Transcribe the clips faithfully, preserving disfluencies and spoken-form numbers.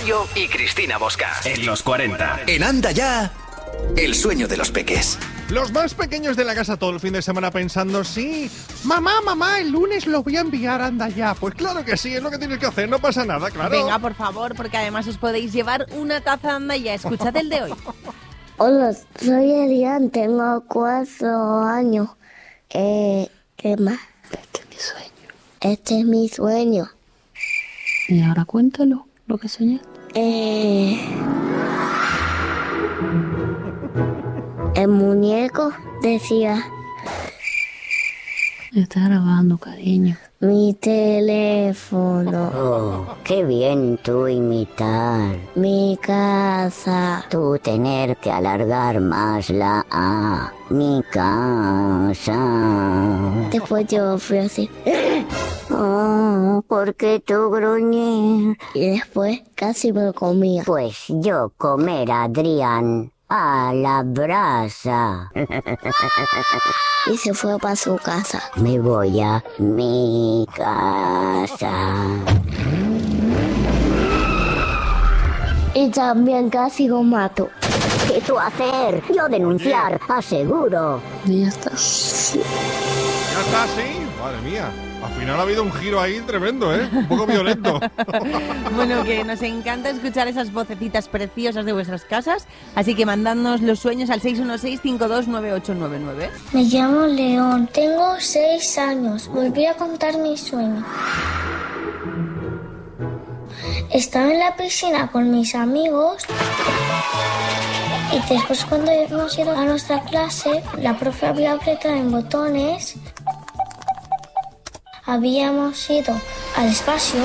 Bayo y Cristina Bosca. En los cuarenta. En Anda Ya, el sueño de los peques. Los más pequeños de la casa todo el fin de semana pensando, sí, mamá, mamá, el lunes lo voy a enviar a Anda Ya. Pues claro que sí, es lo que tienes que hacer, no pasa nada, claro. Venga, por favor, porque además os podéis llevar una taza de Anda Ya. Escuchad el de hoy. Hola, soy Elian, tengo cuatro años. Eh, ¿Qué más? Este es mi sueño. Este es mi sueño. Y ahora cuéntalo, lo que soñaste. Eh... El muñeco decía... Está grabando, cariño. Mi teléfono. Oh, qué bien tú imitar. Mi casa. Tú tener que alargar más la A. Mi casa. Después yo fui así. Oh, ¿por qué tú gruñir? Y después casi me lo comía. Pues yo comer a Adrián a la brasa. Y se fue para su casa. Me voy a mi casa. Y también casi lo mato. ¿Qué tú hacer? Yo denunciar, aseguro. Y ya está. ¿Ya está así? Madre mía. Al final ha habido un giro ahí tremendo, ¿eh? Un poco violento. Bueno, que nos encanta escuchar esas vocecitas preciosas de vuestras casas, así que mandadnos los sueños al seis uno seis, cinco dos nueve ocho nueve nueve. Me llamo León, tengo seis años. Volví a contar mi sueño. Estaba en la piscina con mis amigos y después, cuando hemos ido a nuestra clase, la profe había apretado en botones. Habíamos ido al espacio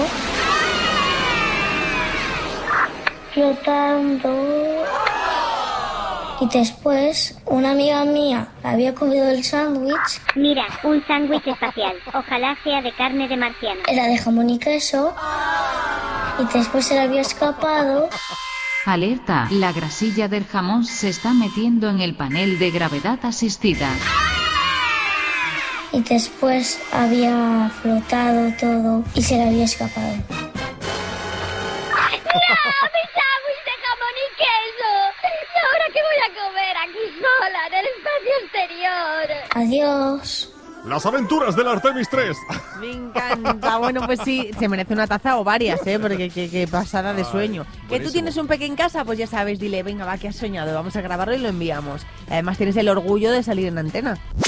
flotando y después una amiga mía había comido el sándwich. Mira, un sándwich espacial. Ojalá sea de carne de marciano. Era de jamón y queso y después se le había escapado. Alerta, la grasilla del jamón se está metiendo en el panel de gravedad asistida. Y después había flotado todo y se le había escapado. ¡No! ¡Mi sándwich de jamón y queso! ¿Y ahora qué voy a comer aquí sola en el espacio exterior? Adiós. Las aventuras del Artemis tres. Me encanta. Bueno, pues sí, se merece una taza o varias, ¿eh? Porque qué, qué pasada de sueño. Ay, ¿Que buenísimo. tú tienes un peque en casa? Pues ya sabes, dile, venga, va, que has soñado. Vamos a grabarlo y lo enviamos. Además tienes el orgullo de salir en antena.